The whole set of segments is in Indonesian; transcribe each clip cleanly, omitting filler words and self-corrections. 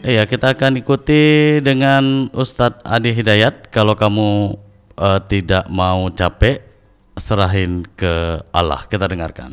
Iya, kita akan ikuti dengan Ustadz Adi Hidayat. Kalau kamu tidak mau capek, serahin ke Allah. Kita dengarkan.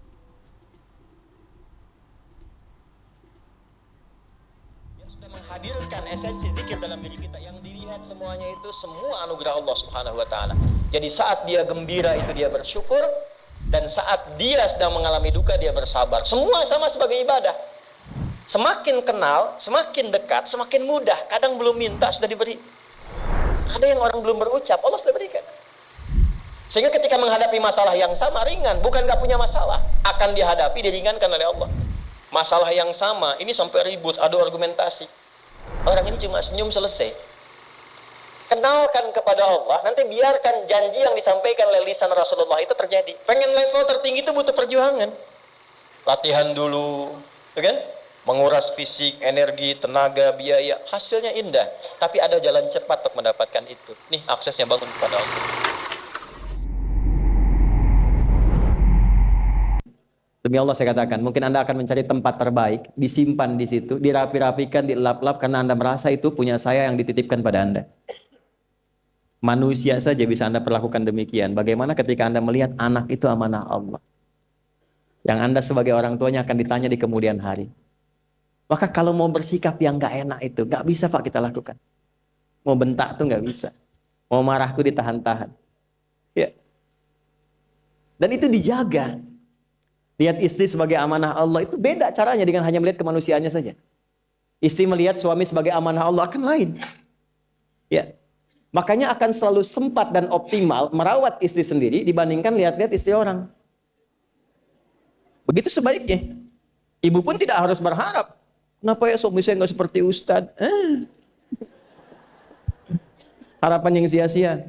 Yang sudah menghadirkan esensi zikir dalam diri kita, yang dilihat semuanya itu semua anugerah Allah Subhanahu wa taala. Jadi saat dia gembira itu dia bersyukur, dan saat dia sedang mengalami duka dia bersabar. Semua sama sebagai ibadah. Semakin kenal, semakin dekat, semakin mudah. Kadang belum minta sudah diberi. Ada yang orang belum berucap, Allah sudah berikan. Sehingga ketika menghadapi masalah yang sama ringan, bukan gak punya masalah, akan dihadapi, diringankan oleh Allah. Masalah yang sama, ini sampai ribut, adu argumentasi. Orang ini cuma senyum selesai. Kenalkan kepada Allah, nanti biarkan janji yang disampaikan oleh lisan Rasulullah itu terjadi. Pengen level tertinggi itu butuh perjuangan. Latihan dulu, kan? Menguras fisik, energi, tenaga, biaya, hasilnya indah. Tapi ada jalan cepat untuk mendapatkan itu. Nih aksesnya, bangun kepada Allah. Demi Allah saya katakan, mungkin Anda akan mencari tempat terbaik, disimpan di situ, dirapi-rapikan, dilap-lap, karena Anda merasa itu punya saya yang dititipkan pada Anda. Manusia saja bisa Anda perlakukan demikian. Bagaimana ketika Anda melihat anak itu amanah Allah, yang Anda sebagai orang tuanya akan ditanya di kemudian hari. Maka kalau mau bersikap yang gak enak itu, gak bisa Pak kita lakukan. Mau bentak tuh gak bisa. Mau marah tuh ditahan-tahan. Ya. Dan itu dijaga. Lihat istri sebagai amanah Allah, itu beda caranya dengan hanya melihat kemanusiaannya saja. Istri melihat suami sebagai amanah Allah akan lain. Ya. Makanya akan selalu sempat dan optimal merawat istri sendiri dibandingkan lihat-lihat istri orang. Begitu sebaliknya. Ibu pun tidak harus berharap, kenapa ya suami saya nggak seperti Ustadz? Harapan yang sia-sia.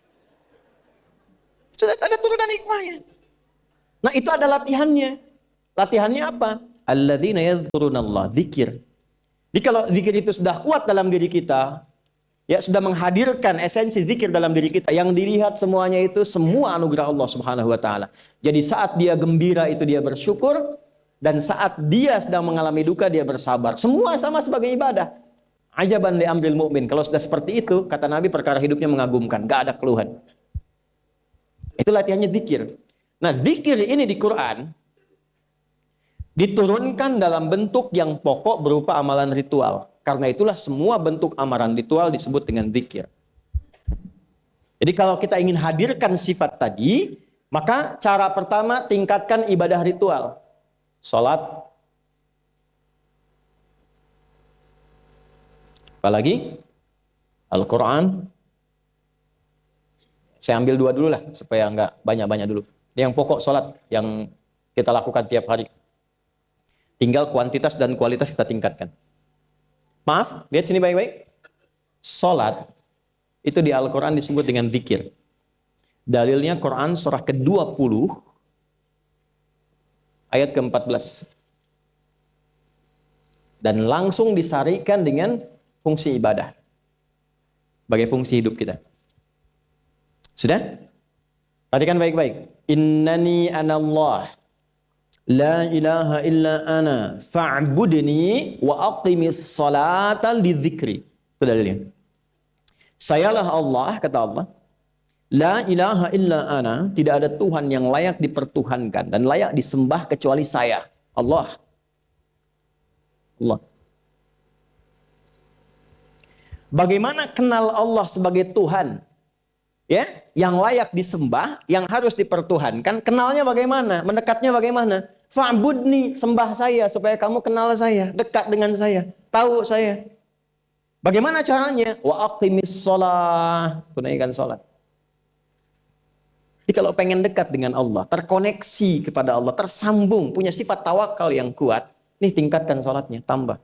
Sudah ada turunan hikmahnya. Nah itu ada latihannya. Latihannya apa? Alladzina yadhkurunallah, zikir. Jadi kalau zikir itu sudah kuat dalam diri kita, ya sudah menghadirkan esensi zikir dalam diri kita, yang dilihat semuanya itu semua anugerah Allah Subhanahu wa taala. Jadi saat dia gembira itu dia bersyukur, dan saat dia sedang mengalami duka dia bersabar. Semua sama sebagai ibadah. Ajaban li amril mu'min. Kalau sudah seperti itu, kata Nabi, perkara hidupnya mengagumkan, gak ada keluhan. Itu latihannya zikir. Nah, zikir ini di Quran diturunkan dalam bentuk yang pokok berupa amalan ritual. Karena itulah semua bentuk amalan ritual disebut dengan zikir. Jadi kalau kita ingin hadirkan sifat tadi, maka cara pertama tingkatkan ibadah ritual. Salat. Apalagi? Al-Quran. Saya ambil dua dulu lah, supaya nggak banyak-banyak dulu. Yang pokok salat, yang kita lakukan tiap hari. Tinggal kuantitas dan kualitas kita tingkatkan. Maaf, lihat sini baik-baik. Salat, itu di Al-Quran disebut dengan zikir. Dalilnya Quran surah ke-20, ayat ke-14. Dan langsung disarikan dengan fungsi ibadah. Sebagai fungsi hidup kita. Sudah? Perhatikan baik-baik. Innani anallah. La ilaha illa ana. Fa'budni wa aqimis salata li dzikri. Itu dalilnya. Sayalah Allah, kata Allah. La ilaha illa ana. Tidak ada Tuhan yang layak dipertuhankan dan layak disembah kecuali saya. Allah. Allah. Bagaimana kenal Allah sebagai Tuhan? Ya, yang layak disembah, yang harus dipertuhankan, kenalnya bagaimana? Mendekatnya bagaimana? Fa'budni, sembah saya supaya kamu kenal saya, dekat dengan saya, tahu saya. Bagaimana caranya? Wa aqimis shalah, tunaikan salat. Jadi kalau pengen dekat dengan Allah, terkoneksi kepada Allah, tersambung, punya sifat tawakal yang kuat, nih tingkatkan salatnya, tambah.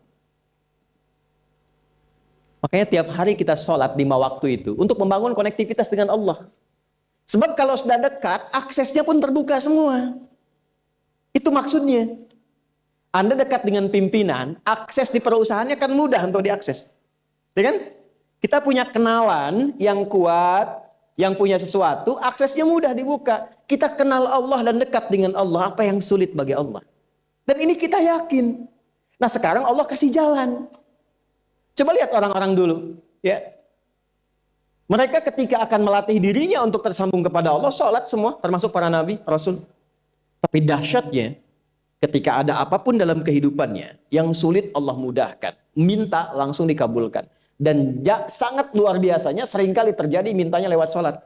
Makanya tiap hari kita sholat 5 waktu itu untuk membangun konektivitas dengan Allah. Sebab kalau sudah dekat, aksesnya pun terbuka semua. Itu maksudnya. Anda dekat dengan pimpinan, akses di perusahaannya kan mudah untuk diakses. Ya kan? Kita punya kenalan yang kuat, yang punya sesuatu, aksesnya mudah dibuka. Kita kenal Allah dan dekat dengan Allah, apa yang sulit bagi Allah. Dan ini kita yakin. Nah sekarang Allah kasih jalan. Coba lihat orang-orang dulu, ya. Mereka ketika akan melatih dirinya untuk tersambung kepada Allah, sholat semua, termasuk para nabi, rasul. Tapi dahsyatnya, ketika ada apapun dalam kehidupannya yang sulit Allah mudahkan, minta langsung dikabulkan. Dan sangat luar biasanya seringkali terjadi mintanya lewat sholat.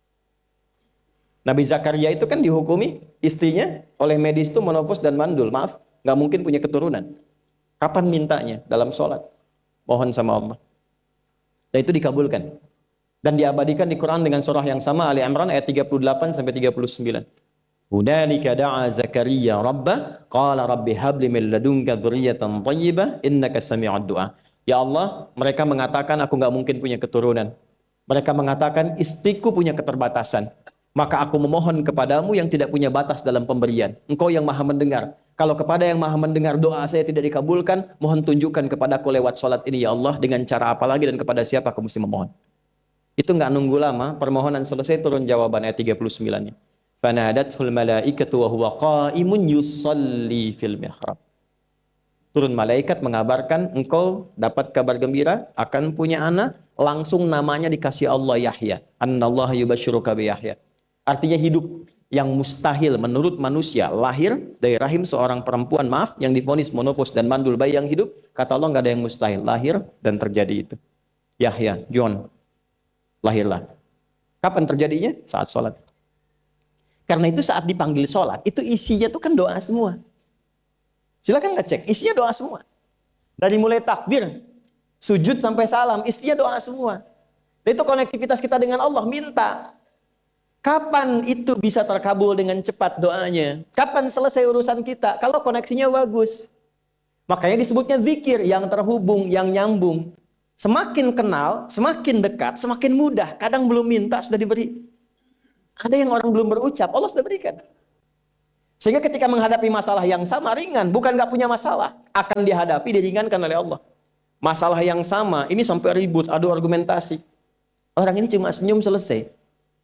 Nabi Zakaria itu kan dihukumi istrinya oleh medis itu menopause dan mandul. Maaf, nggak mungkin punya keturunan. Kapan mintanya? Dalam sholat. Mohon sama Allah. Dan itu dikabulkan. Dan diabadikan di Quran dengan surah yang sama, Ali Imran ayat 38 sampai 39. Hunalika da'a Zakaria rabbah qala rabbi habli min ladunka dzurriyyatan thayyibah innaka sami'ud du'a. Ya Allah, mereka mengatakan aku nggak mungkin punya keturunan. Mereka mengatakan istriku punya keterbatasan. Maka aku memohon kepadamu yang tidak punya batas dalam pemberian. Engkau yang maha mendengar. Kalau kepada yang maha mendengar doa saya tidak dikabulkan, mohon tunjukkan kepadaku lewat salat ini ya Allah, dengan cara apa lagi dan kepada siapa aku mesti memohon. Itu nggak nunggu lama, permohonan selesai turun jawaban ayat 39-nya. Fanadathul malaikatu wa huwa qa'imun yusalli fil mihrab. Turun malaikat mengabarkan engkau dapat kabar gembira akan punya anak, langsung namanya dikasih Allah Yahya. Annallaha yubasyiruka bi Yahya. Artinya hidup yang mustahil menurut manusia, lahir dari rahim seorang perempuan, yang divonis monopause dan mandul bayi yang hidup, kata Allah nggak ada yang mustahil, lahir dan terjadi itu. Yahya, John, lahirlah. Kapan terjadinya? Saat sholat. Karena itu saat dipanggil sholat, itu isinya tuh kan doa semua. Silakan ngecek, isinya doa semua. Dari mulai takbir, sujud sampai salam, isinya doa semua. Dan itu konektivitas kita dengan Allah, minta. Kapan itu bisa terkabul dengan cepat doanya? Kapan selesai urusan kita? Kalau koneksinya bagus. Makanya disebutnya zikir, yang terhubung, yang nyambung. Semakin kenal, semakin dekat, semakin mudah. Kadang belum minta, sudah diberi. Ada yang orang belum berucap, Allah sudah berikan. Sehingga ketika menghadapi masalah yang sama, ringan. Bukan nggak punya masalah. Akan dihadapi, diringankan oleh Allah. Masalah yang sama, ini sampai ribut, adu argumentasi. Orang ini cuma senyum, selesai.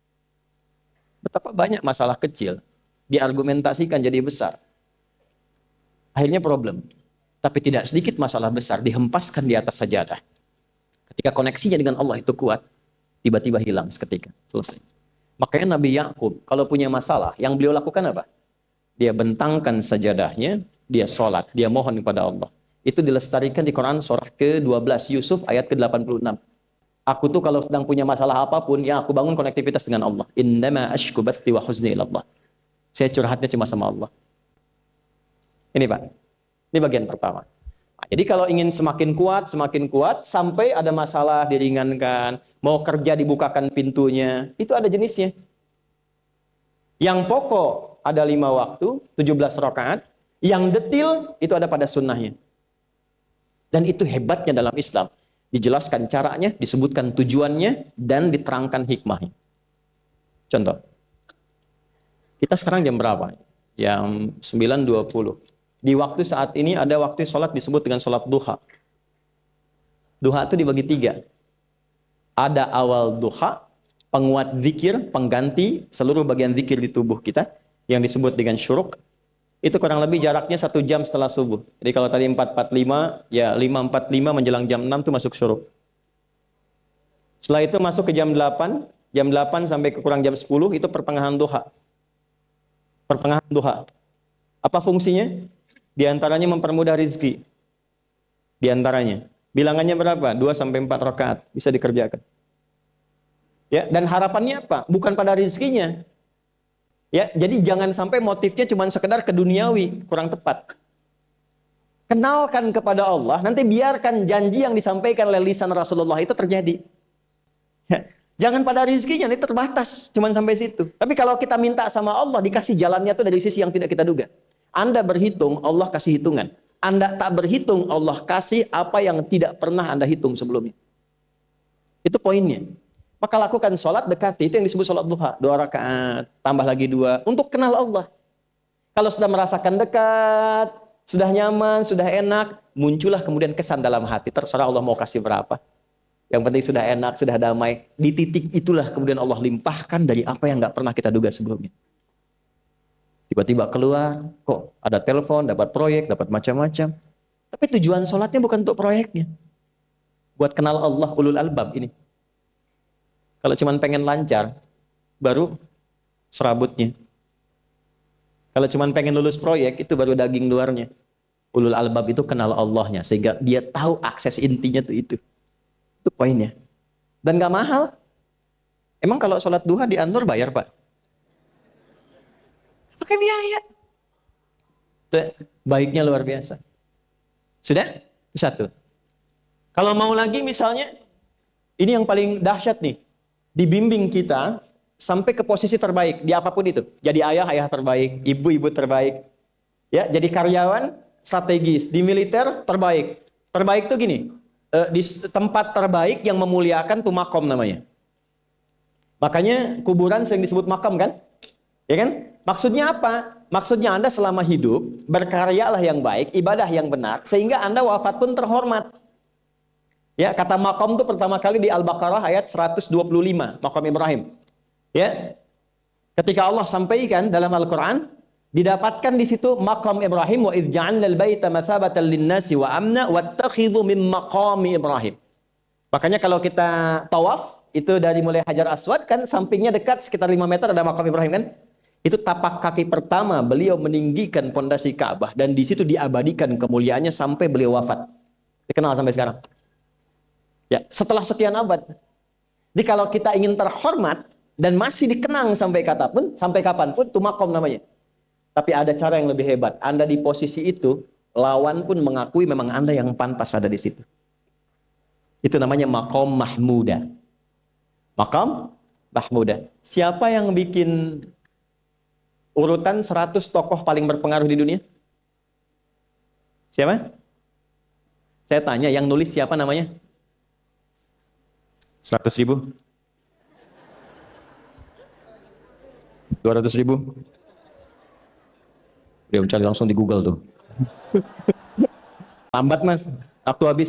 Betapa banyak masalah kecil diargumentasikan jadi besar. Akhirnya problem. Tapi tidak sedikit masalah besar dihempaskan di atas sajadah. Ketika koneksinya dengan Allah itu kuat, tiba-tiba hilang seketika. Selesai. Makanya Nabi Yakub kalau punya masalah, yang beliau lakukan apa? Dia bentangkan sajadahnya, dia sholat, dia mohon kepada Allah. Itu dilestarikan di Quran surah ke-12 Yusuf ayat ke-86. Aku tuh kalau sedang punya masalah apapun, yang aku bangun konektivitas dengan Allah. Innama ashku bathi wa huzni ilallah. Saya curhatnya cuma sama Allah. Ini Pak, ini bagian pertama. Nah, jadi kalau ingin semakin kuat, sampai ada masalah diringankan, mau kerja dibukakan pintunya, itu ada jenisnya. Yang pokok ada 5 waktu, 17 rakaat. Yang detil itu ada pada sunnahnya. Dan itu hebatnya dalam Islam. Dijelaskan caranya, disebutkan tujuannya, dan diterangkan hikmahnya. Contoh. Kita sekarang jam berapa? Jam 9.20. Di waktu saat ini ada waktu sholat disebut dengan sholat duha. Duha itu dibagi 3. Ada awal duha, penguat zikir, pengganti seluruh bagian zikir di tubuh kita, yang disebut dengan syuruk. Itu kurang lebih jaraknya 1 jam setelah subuh. Jadi kalau tadi 4.45, ya 5.45 menjelang jam 6 itu masuk syuruk. Setelah itu masuk ke jam 8 sampai ke kurang jam 10 itu pertengahan duha. Pertengahan duha. Apa fungsinya? Di antaranya mempermudah rizki. Di antaranya. Bilangannya berapa? 2 sampai 4 rakaat bisa dikerjakan. Ya, dan harapannya apa? Bukan pada rizkinya. Ya, jadi jangan sampai motifnya cuma sekedar keduniawi, kurang tepat. Kenalkan kepada Allah, nanti biarkan janji yang disampaikan oleh lisan Rasulullah itu terjadi. Ya, jangan pada rizkinya, ini terbatas, cuma sampai situ. Tapi kalau kita minta sama Allah, dikasih jalannya itu dari sisi yang tidak kita duga. Anda berhitung, Allah kasih hitungan. Anda tak berhitung, Allah kasih apa yang tidak pernah Anda hitung sebelumnya. Itu poinnya. Maka lakukan sholat dekati, itu yang disebut sholat duha. 2 rakaat, tambah lagi 2, untuk kenal Allah. Kalau sudah merasakan dekat, sudah nyaman, sudah enak, muncullah kemudian kesan dalam hati. Terserah Allah mau kasih berapa. Yang penting sudah enak, sudah damai. Di titik itulah kemudian Allah limpahkan dari apa yang nggak pernah kita duga sebelumnya. Tiba-tiba keluar, kok ada telepon, dapat proyek, dapat macam-macam. Tapi tujuan sholatnya bukan untuk proyeknya. buat kenal Allah, ulul albab ini. Kalau cuman pengen lancar, baru serabutnya. Kalau cuman pengen lulus proyek, itu baru daging luarnya. Ulul albab itu kenal Allahnya, sehingga dia tahu akses intinya tuh itu. Itu poinnya. Dan gak mahal. Emang kalau sholat duha di Anur bayar, Pak? Pakai biaya. Baiknya luar biasa. Sudah? Satu. Kalau mau lagi misalnya, ini yang paling dahsyat nih. Dibimbing kita sampai ke posisi terbaik di apapun itu. Jadi ayah terbaik, ibu terbaik. Ya, jadi karyawan strategis, di militer terbaik. Terbaik tuh gini, di tempat terbaik yang memuliakan tuh makom namanya. Makanya kuburan sering disebut makam kan? Ya kan? Maksudnya apa? Maksudnya Anda selama hidup berkaryalah yang baik, ibadah yang benar, sehingga Anda wafat pun terhormat. Ya, kata makom itu pertama kali di Al-Baqarah ayat 125, makom Ibrahim. Ya. Ketika Allah sampaikan dalam Al-Qur'an, didapatkan di situ makom Ibrahim, wa idz ja'alna al-baita matsabatan lin-nasi wa amna wattakhidhu min maqami Ibrahim. Makanya kalau kita tawaf, itu dari mulai Hajar Aswad kan sampingnya dekat sekitar 5 meter ada makom Ibrahim kan? Itu tapak kaki pertama beliau meninggikan pondasi Ka'bah dan di situ diabadikan kemuliaannya sampai beliau wafat. Dikenal sampai sekarang. Ya, setelah sekian abad. Jadi kalau kita ingin terhormat dan masih dikenang sampai kapanpun itu makom namanya. Tapi ada cara yang lebih hebat. Anda di posisi itu, lawan pun mengakui memang Anda yang pantas ada di situ. Itu namanya makom mahmuda. Makom mahmuda. Siapa yang bikin urutan 100 tokoh paling berpengaruh di dunia? Siapa? Saya tanya, yang nulis siapa namanya? 100.000? 200.000? Dia mencari langsung di Google tuh. Lambat mas, waktu habis.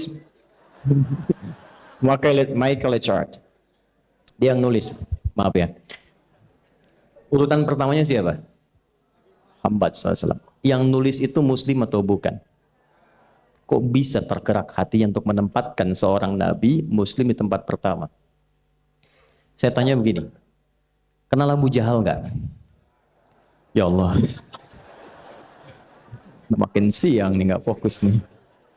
Michael Chart. Dia yang nulis, maaf ya. Urutan pertamanya siapa? Muhammad SAW. Yang nulis itu muslim atau bukan? Kok bisa tergerak hatinya untuk menempatkan seorang nabi muslim di tempat pertama? Saya tanya begini, kenal Abu Jahal nggak? Ya Allah, makin siang nih nggak fokus nih.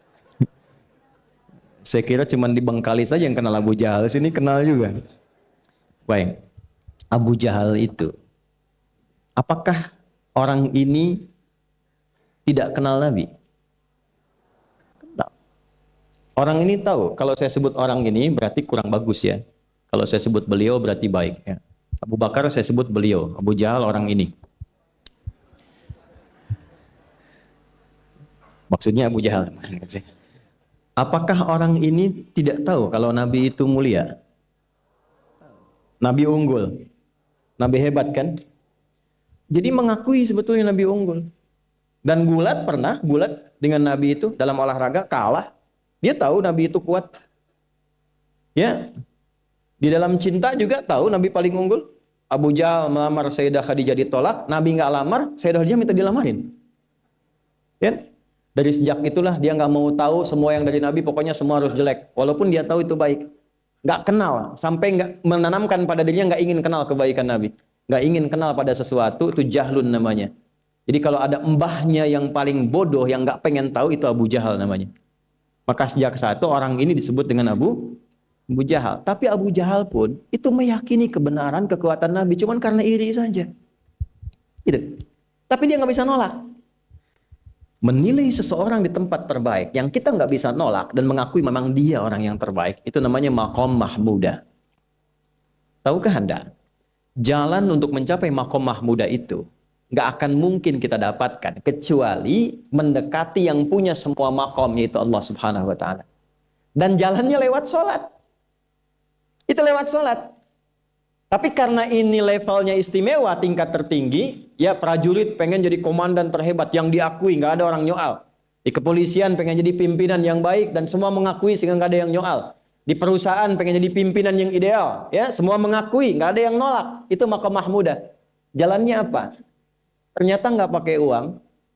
Saya kira cuma di Bengkali saja yang kenal Abu Jahal, sini kenal juga. Baik, Abu Jahal itu, apakah orang ini tidak kenal Nabi? Kenal. Orang ini tahu, kalau saya sebut orang ini berarti kurang bagus ya. Kalau saya sebut beliau berarti baik ya. Abu Bakar saya sebut beliau, Abu Jahal orang ini. Maksudnya Abu Jahal. Apakah orang ini tidak tahu kalau Nabi itu mulia? Nabi unggul. Nabi hebat kan? Jadi mengakui sebetulnya Nabi unggul. Dan gulat dengan Nabi itu dalam olahraga kalah. Dia tahu Nabi itu kuat. Ya. Di dalam cinta juga tahu Nabi paling unggul. Abu Jahal melamar Sayyidah Khadijah ditolak, Nabi nggak lamar, Sayyidah Khadijah minta dilamarin. Ya. Dari sejak itulah dia nggak mau tahu semua yang dari Nabi, pokoknya semua harus jelek. Walaupun dia tahu itu baik. Nggak kenal, sampai nggak menanamkan pada dirinya nggak ingin kenal kebaikan Nabi. Nggak ingin kenal pada sesuatu, itu jahlun namanya. Jadi kalau ada mbahnya yang paling bodoh, yang nggak pengen tahu, itu Abu Jahal namanya. Maka sejak saat itu orang ini disebut dengan Abu Jahal. Tapi Abu Jahal pun itu meyakini kebenaran, kekuatan Nabi, cuman karena iri saja. Gitu. Tapi dia nggak bisa nolak. Menilai seseorang di tempat terbaik yang kita nggak bisa nolak dan mengakui memang dia orang yang terbaik, itu namanya maqam mahmuda. Tahukah Anda? Jalan untuk mencapai maqam mahmuda itu nggak akan mungkin kita dapatkan kecuali mendekati yang punya semua maqam, yaitu Allah Subhanahu wa taala. Dan jalannya lewat sholat. Itu lewat sholat. Tapi karena ini levelnya istimewa, tingkat tertinggi, ya prajurit pengen jadi komandan terhebat yang diakui, nggak ada orang nyoal. Di kepolisian pengen jadi pimpinan yang baik dan semua mengakui sehingga nggak ada yang nyoal. Di perusahaan pengen jadi pimpinan yang ideal, ya semua mengakui, nggak ada yang nolak. Itu maqam mahmudah. Jalannya apa? Ternyata nggak pakai uang,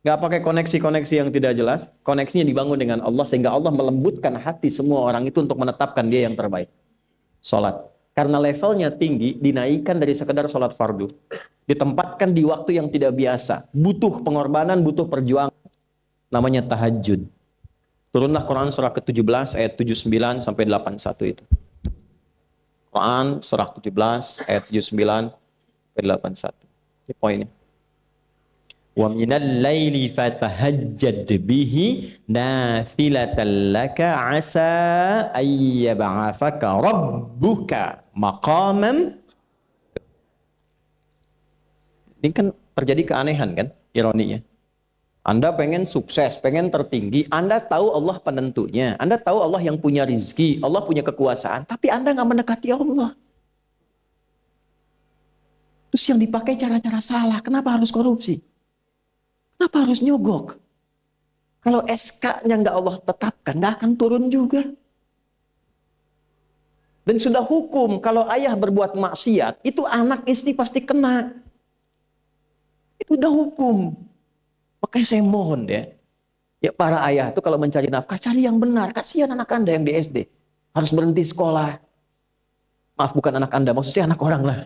Nggak pakai koneksi-koneksi yang tidak jelas. Koneksinya dibangun dengan Allah sehingga Allah melembutkan hati semua orang itu untuk menetapkan dia yang terbaik. Sholat. Karena levelnya tinggi, dinaikkan dari sekedar sholat fardu. Ditempatkan di waktu yang tidak biasa. Butuh pengorbanan, butuh perjuangan. Namanya tahajud. Turunlah Quran surah ke-17 ayat 79 sampai 81 itu. Quran surah 17 ayat 79 sampai 81. Ini poinnya. Wa minal laili fatahajjad bihi nafilatan laka asa ayyab'athaka rabbuka maqaman. Ini kan terjadi keanehan kan, ironinya. Anda pengen sukses, pengen tertinggi, Anda tahu Allah penentunya, Anda tahu Allah yang punya rizki, Allah punya kekuasaan, tapi Anda nggak mendekati Allah. Terus yang dipakai cara-cara salah, kenapa harus korupsi? Kenapa harus nyogok? Kalau SK-nya nggak Allah tetapkan, nggak akan turun juga. Dan sudah hukum, kalau ayah berbuat maksiat, itu anak istri pasti kena. Itu udah hukum. Makanya saya mohon ya para ayah itu kalau mencari nafkah, cari yang benar. Kasihan anak Anda yang di SD. Harus berhenti sekolah. Maaf, bukan anak Anda, maksudnya anak orang lah.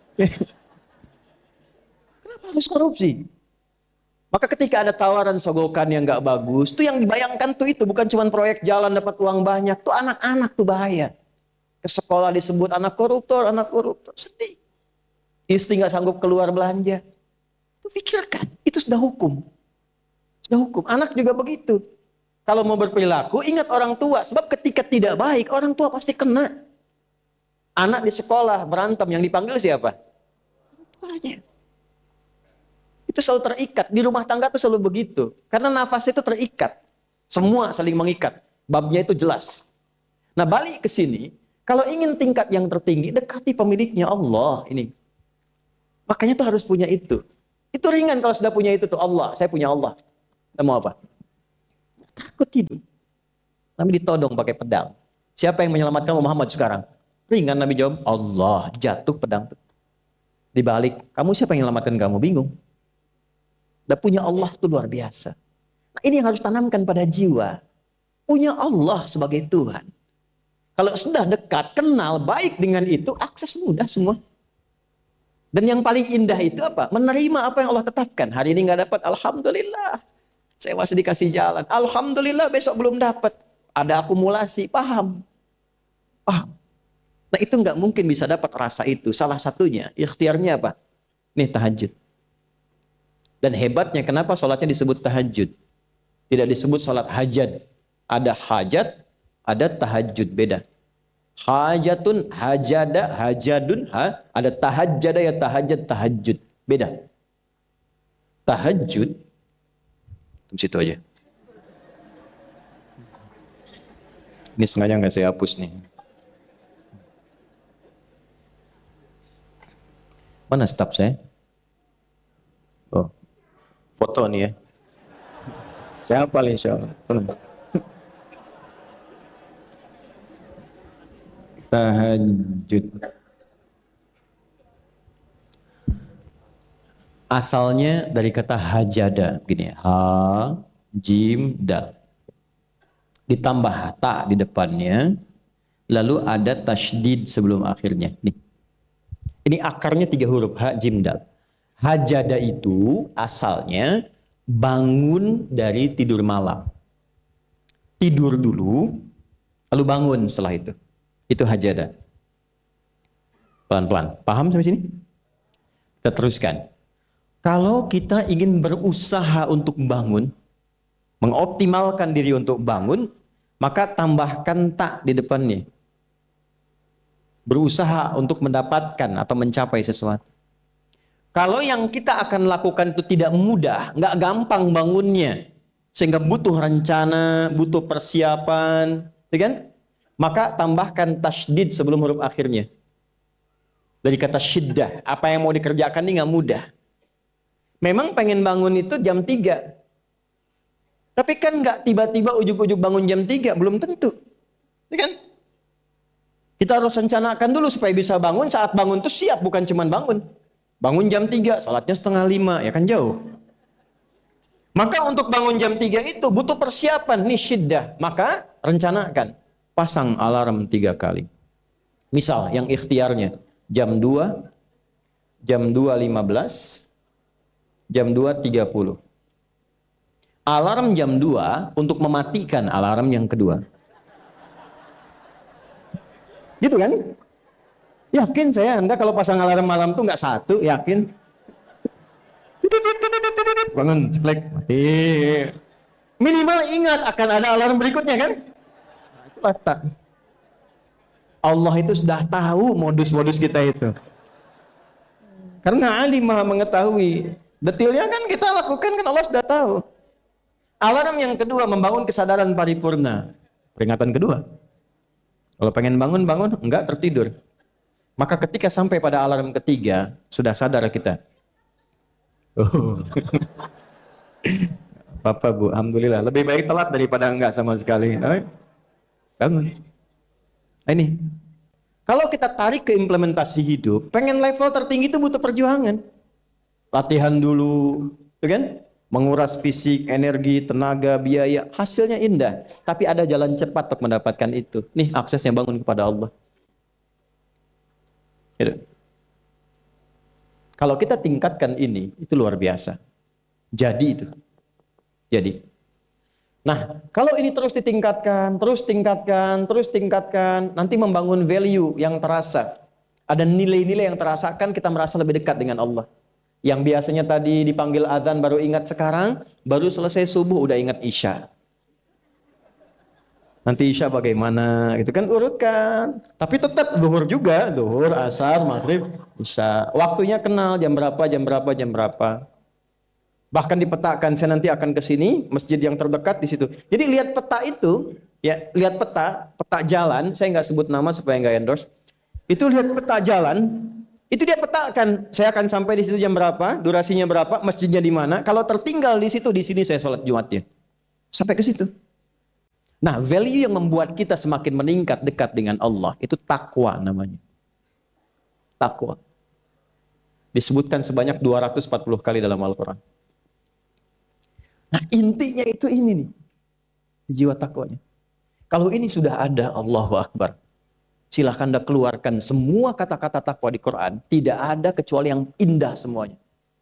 Kenapa harus korupsi? Maka ketika ada tawaran sogokan yang nggak bagus, tuh yang dibayangkan tuh itu bukan cuma proyek jalan dapat uang banyak, tuh anak-anak tuh bahaya. Ke sekolah disebut anak koruptor, sedih. Istri nggak sanggup keluar belanja. Tuh pikirkan, itu sudah hukum. Sudah hukum. Anak juga begitu. Kalau mau berperilaku, ingat orang tua. Sebab ketika tidak baik, orang tua pasti kena. Anak di sekolah berantem, yang dipanggil siapa? Tuanya. Itu selalu terikat. Di rumah tangga itu selalu begitu. Karena nafas itu terikat. Semua saling mengikat. Babnya itu jelas. Nah, balik ke sini. Kalau ingin tingkat yang tertinggi, dekati pemiliknya Allah. Ini. Makanya tuh harus punya itu. Itu ringan kalau sudah punya itu tuh Allah. Saya punya Allah. Kita mau apa? Takut tidur. Nabi ditodong pakai pedang. Siapa yang menyelamatkan Muhammad sekarang? Ringan Nabi jawab, Allah. Jatuh pedang. Dibalik, kamu siapa yang menyelamatkan kamu? Bingung. Dan punya Allah itu luar biasa. Nah, ini yang harus tanamkan pada jiwa. Punya Allah sebagai Tuhan. Kalau sudah dekat, kenal, baik dengan itu, akses mudah semua. Dan yang paling indah itu apa? Menerima apa yang Allah tetapkan. Hari ini nggak dapat, Alhamdulillah. Saya masih dikasih jalan. Alhamdulillah, besok belum dapat. Ada akumulasi, paham. Paham. Nah itu nggak mungkin bisa dapat rasa itu. Salah satunya, ikhtiarnya apa? Nih tahajud. Dan hebatnya kenapa sholatnya disebut tahajud? Tidak disebut sholat hajat. Ada hajat, ada tahajud, beda. Hajatun, hajada, hajadun, ada tahajjada ya tahajud, tahajud. Beda. Tahajud, di situ aja. Ini sengaja nggak saya hapus nih. Mana staf saya? Oh. Foto nih ya. Saya hafal insya Allah. Tahajud. Asalnya dari kata hajada. Begini ya. Ha, jim, dal. Ditambah ta di depannya. Lalu ada tasydid sebelum akhirnya. Nih. Ini akarnya 3 huruf. Ha, jim, dal. Hajada itu asalnya bangun dari tidur malam. Tidur dulu, lalu bangun setelah itu. Itu hajada. Pelan-pelan. Paham sampai sini? Kita teruskan. Kalau kita ingin berusaha untuk bangun, mengoptimalkan diri untuk bangun, maka tambahkan tak di depannya. Berusaha untuk mendapatkan atau mencapai sesuatu. Kalau yang kita akan lakukan itu tidak mudah, nggak gampang bangunnya, sehingga butuh rencana, butuh persiapan, ya kan? Maka tambahkan tasydid sebelum huruf akhirnya. Dari kata syiddah, apa yang mau dikerjakan ini nggak mudah. Memang pengen bangun itu jam 3. Tapi kan nggak tiba-tiba ujuk-ujuk bangun jam 3, belum tentu. Ya kan? Kita harus rencanakan dulu supaya bisa bangun, saat bangun itu siap, bukan cuma bangun. Bangun jam 3, salatnya 4:30, ya kan jauh. Maka untuk bangun jam 3 itu butuh persiapan nih syiddah. Maka rencanakan. Pasang alarm 3 kali. Misal yang ikhtiarnya jam 2, jam 2.15, jam 2.30. Alarm jam 2 untuk mematikan alarm yang kedua. Gitu kan? Yakin saya Anda kalau pasang alarm malam tuh nggak satu, yakin? Bangun, ceklek, mati. Minimal ingat akan ada alarm berikutnya kan? Nah, itulah tak. Allah itu sudah tahu modus-modus kita itu. Karena alim maha mengetahui. Detailnya kan kita lakukan kan Allah sudah tahu. Alarm yang kedua membangun kesadaran paripurna. Peringatan kedua. Kalau pengen bangun, bangun. Enggak, tertidur. Maka ketika sampai pada alarm ketiga, sudah sadar kita. Oh. Papa Bu, alhamdulillah. Lebih baik telat daripada enggak sama sekali. Bangun. Ini. Kalau kita tarik ke implementasi hidup, pengen level tertinggi itu butuh perjuangan. Latihan dulu, kan? Menguras fisik, energi, tenaga, biaya, hasilnya indah. Tapi ada jalan cepat untuk mendapatkan itu. Nih aksesnya bangun kepada Allah. Gitu. Kalau kita tingkatkan ini, itu luar biasa. Jadi itu. Jadi. Nah, kalau ini terus ditingkatkan, nanti membangun value yang terasa. Ada nilai-nilai yang terasakan, kita merasa lebih dekat dengan Allah. Yang biasanya tadi dipanggil azan baru ingat sekarang, baru selesai subuh udah ingat isya. Nanti isya bagaimana, gitu kan urutkan. Tapi tetap zuhur juga, zuhur, asar, maghrib, isya. Waktunya kenal jam berapa. Bahkan dipetakan, saya nanti akan ke sini, masjid yang terdekat di situ. Jadi lihat peta itu, ya lihat peta jalan, saya nggak sebut nama supaya nggak endorse. Itu lihat peta jalan. Itu dia petakan, saya akan sampai di situ jam berapa, durasinya berapa, masjidnya di mana. Kalau tertinggal di situ, di sini saya sholat Jumatnya. Sampai ke situ. Nah, value yang membuat kita semakin meningkat dekat dengan Allah, itu takwa namanya. Takwa. Disebutkan sebanyak 240 kali dalam Al-Quran. Nah, intinya itu ini nih. Jiwa takwanya. Kalau ini sudah ada, Allahu Akbar. Silahkan Anda keluarkan semua kata-kata takwa di Quran. Tidak ada kecuali yang indah semuanya.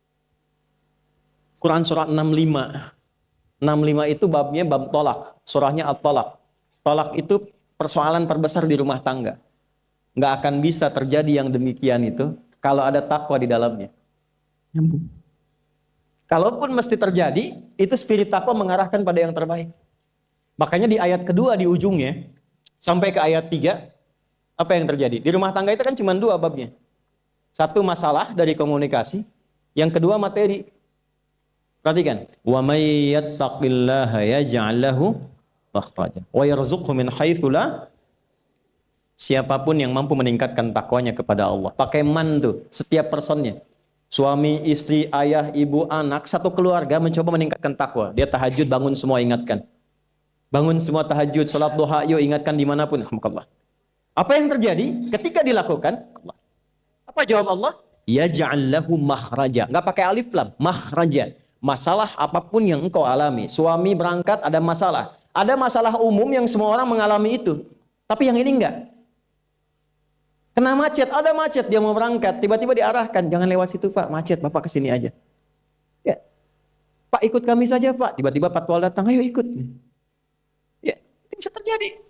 Quran surah 65. 65 itu babnya bab tolak. Surahnya At-Tolak. Tolak itu persoalan terbesar di rumah tangga. Nggak akan bisa terjadi yang demikian itu kalau ada takwa di dalamnya. Nyambung. Kalaupun mesti terjadi, itu spirit takwa mengarahkan pada yang terbaik. Makanya di ayat kedua di ujungnya, sampai ke ayat 3, apa yang terjadi? Di rumah tangga itu kan cuma 2 babnya. Satu masalah dari komunikasi, yang kedua materi. Perhatikan. Wa may yattaqillaha yaj'al lahu makhraja wa yarzuqhu min haitsu la. Siapapun yang mampu meningkatkan takwanya kepada Allah. Pakai man tuh, setiap personnya. Suami, istri, ayah, ibu, anak, satu keluarga mencoba meningkatkan takwa. Dia tahajud, bangun semua ingatkan. Bangun semua tahajud, salat duha, yuk ingatkan dimanapun. Alhamdulillah. Apa yang terjadi? Ketika dilakukan, apa jawab Allah? Yaj'al lahu makhraja. Enggak pakai alif lam, makhraja. Masalah apapun yang engkau alami. Suami berangkat ada masalah. Ada masalah umum yang semua orang mengalami itu. Tapi yang ini enggak. Kena macet, ada macet, dia mau berangkat, tiba-tiba diarahkan, jangan lewat situ Pak, macet, Bapak kesini aja. Ya, Pak ikut kami saja Pak, tiba-tiba patwal datang, ayo ikut. Ya, itu bisa terjadi.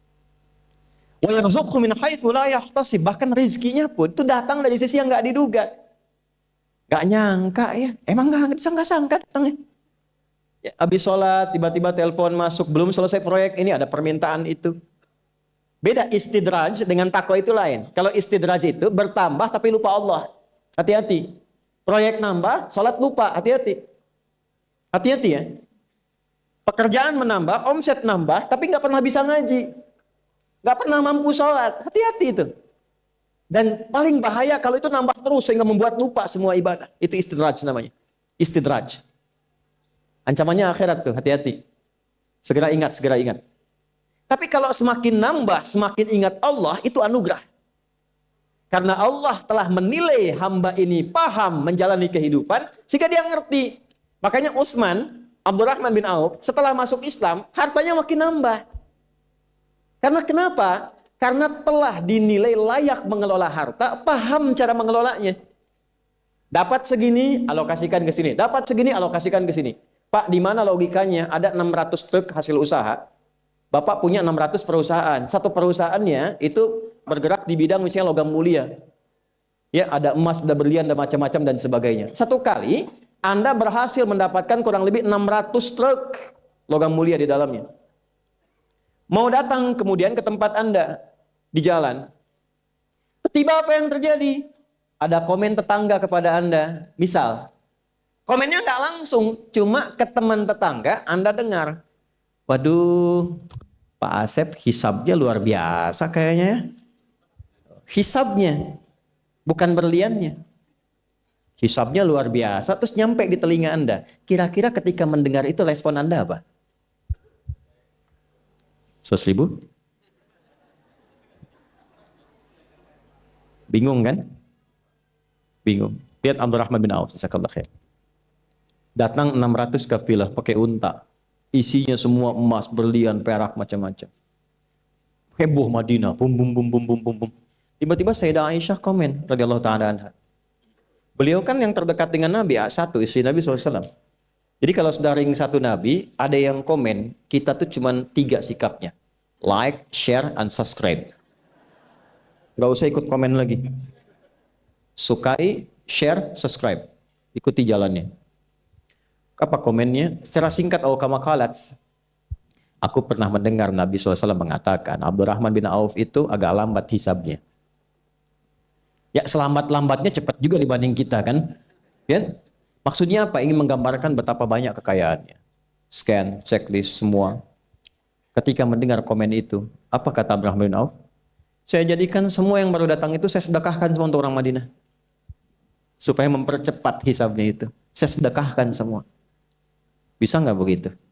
Wa yarzuqhu min haitsu la yahtasib, bahkan rezekinya pun itu datang dari sisi yang nggak diduga. Nggak nyangka ya, emang nggak sangka datangnya. Ya, habis sholat, tiba-tiba telepon masuk, belum selesai proyek ini ada permintaan itu. Beda istidraj dengan takwa itu lain. Kalau istidraj itu bertambah tapi lupa Allah. Hati-hati. Proyek nambah, sholat lupa. Hati-hati. Hati-hati ya. Pekerjaan menambah, omset nambah, tapi nggak pernah bisa ngaji. Nggak pernah mampu sholat. Hati-hati itu. Dan paling bahaya kalau itu nambah terus sehingga membuat lupa semua ibadah. Itu istidraj namanya. Istidraj. Ancamannya akhirat tuh, hati-hati. Segera ingat, segera ingat. Tapi kalau semakin nambah, semakin ingat Allah, itu anugerah. Karena Allah telah menilai hamba ini paham menjalani kehidupan, sehingga dia ngerti. Makanya Utsman Abdurrahman bin Auf setelah masuk Islam, hartanya makin nambah. Karena kenapa? Karena telah dinilai layak mengelola harta, paham cara mengelolanya. Dapat segini, alokasikan ke sini. Dapat segini, alokasikan ke sini. Pak, di mana logikanya? Ada 600 truk hasil usaha. Bapak punya 600 perusahaan. Satu perusahaannya itu bergerak di bidang misalnya logam mulia. Ya, ada emas, ada berlian, ada macam-macam dan sebagainya. Satu kali Anda berhasil mendapatkan kurang lebih 600 truk logam mulia di dalamnya. Mau datang kemudian ke tempat Anda di jalan. Tiba apa yang terjadi? Ada komen tetangga kepada Anda. Misal, komennya nggak langsung, cuma ke teman tetangga Anda dengar. Waduh, Pak Asep hisabnya luar biasa kayaknya ya. Hisabnya, bukan berliannya. Hisabnya luar biasa, terus nyampe di telinga Anda. Kira-kira ketika mendengar itu respon Anda apa? 100.000? Bingung kan? Bingung. Lihat Abdurrahman bin Auf, jazakallahu khair. Datang 600 kafilah pakai unta. Isinya semua emas, berlian, perak, macam-macam. Heboh Madinah, bum bum bum bum bum bum bum. Tiba-tiba Sayyidah Aisyah komen radhiyallahu taala anha. Beliau kan yang terdekat dengan Nabi, satu istri Nabi SAW. Jadi kalau sudah ring satu Nabi, ada yang komen, kita tuh cuma 3 sikapnya. Like, share, and subscribe. Gak usah ikut komen lagi. Sukai, share, subscribe. Ikuti jalannya. Apa komennya? Secara singkat, kama qalat. Aku pernah mendengar Nabi SAW mengatakan, Abdurrahman bin Auf itu agak lambat hisabnya. Ya, selambat-lambatnya cepat juga dibanding kita kan? Ya? Maksudnya apa? Ingin menggambarkan betapa banyak kekayaannya. Scan, checklist, semua. Ketika mendengar komen itu, apa kata Abdurrahman bin Auf? Saya jadikan semua yang baru datang itu saya sedekahkan semua untuk orang Madinah. Supaya mempercepat hisabnya itu. Saya sedekahkan semua. Bisa nggak begitu?